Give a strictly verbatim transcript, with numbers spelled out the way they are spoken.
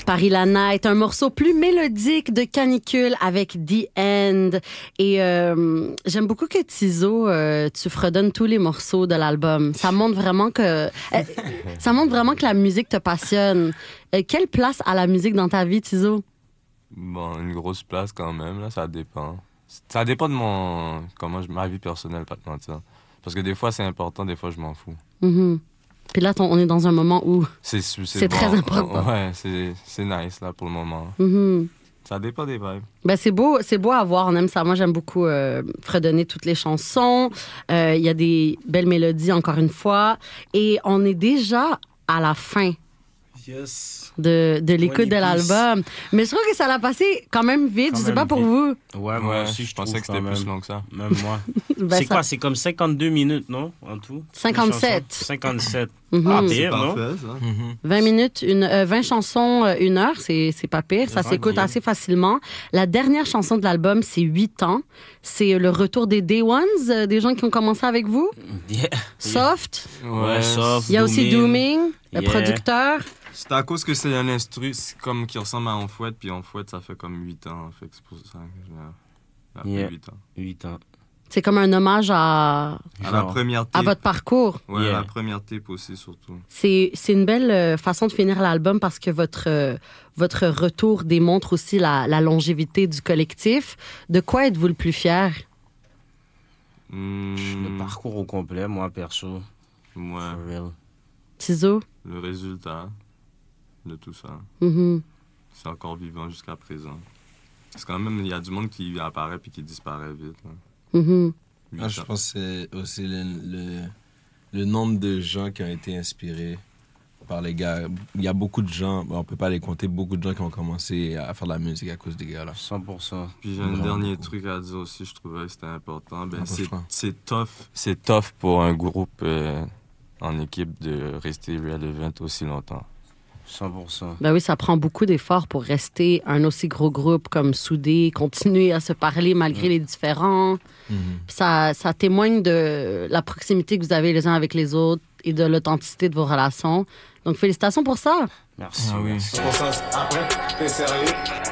Paris la Night, un morceau plus mélodique de Canicule avec The End. Et euh, j'aime beaucoup que Tizo, euh, tu fredonnes tous les morceaux de l'album. Ça montre vraiment que euh, ça montre vraiment que la musique te passionne. Euh, quelle place a la musique dans ta vie, Tizo? Bon, une grosse place quand même, là, ça dépend. Ça dépend de mon... comment je... ma vie personnelle, pas te mentir. Parce que des fois, c'est important, des fois, je m'en fous. Mm-hmm. Puis là, ton, on est dans un moment où c'est, c'est, c'est bon. très important. Ouais, c'est, c'est nice, là, pour le moment. Mm-hmm. Ça dépend des vibes. Ben, c'est beau, c'est beau à voir. On aime ça. Moi, j'aime beaucoup euh, fredonner toutes les chansons. Il euh, y a des belles mélodies, encore une fois. Et on est déjà à la fin. Yes. De, de l'écoute de l'album. Mais je trouve que ça l'a passé quand même vite. Quand je sais même pas pour vite. vous. Ouais, moi ouais, aussi, je, je pensais que c'était plus long que ça. Même moi. ben c'est ça... quoi? C'est comme cinquante-deux minutes, non? En tout? cinquante-sept. cinquante-sept. Mm-hmm. Ah, C'est pire, non? parfait, ça. Mm-hmm. vingt minutes, une, euh, vingt chansons, euh, une heure, c'est, c'est pas pire. Ça s'écoute assez facilement. La dernière chanson de l'album, c'est huit ans. C'est le retour des Day Ones, euh, des gens qui ont commencé avec vous. Yeah. Soft. Ouais, soft. Il y a aussi Dooming, le Yeah. producteur. C'est à cause que c'est un instru c'est comme qui ressemble à On Fouette, puis On Fouette, ça fait comme huit ans. Fait que c'est pour ça que j'ai appelé Yeah. huit ans. huit ans. C'est comme un hommage à, À la première tape. à votre parcours. Ouais, Yeah. la première tape aussi, surtout. C'est, c'est une belle euh, façon de finir l'album parce que votre, euh, votre retour démontre aussi la, la longévité du collectif. De quoi êtes-vous le plus fier? Mmh, Le parcours au complet, moi, perso. ouais, For real. Tizo? le résultat de tout ça, Mhm. c'est encore vivant jusqu'à présent. Parce quand même, il y a du monde qui apparaît puis qui disparaît vite. Là. Mhm. Huit Ah, je ans. pense que c'est aussi le, le, le nombre de gens qui ont été inspirés par les gars. Il y a beaucoup de gens, bon, on peut pas les compter, beaucoup de gens qui ont commencé à faire de la musique à cause des gars là. cent pour cent. Puis j'ai un Vraiment dernier beaucoup. truc à dire aussi, je trouvais que c'était important. Ben, Ah, c'est, franchement. c'est tough. C'est tough pour un groupe euh, en équipe de rester relevant aussi longtemps. cent pour cent. Ben oui, ça prend beaucoup d'efforts pour rester un aussi gros groupe comme soudé, continuer à se parler malgré les différends. Mhm. Puis Ça, ça témoigne de la proximité que vous avez les uns avec les autres et de l'authenticité de vos relations. Donc, félicitations pour ça. Merci. Ah oui. merci. Pour ça, après, t'es sérieux?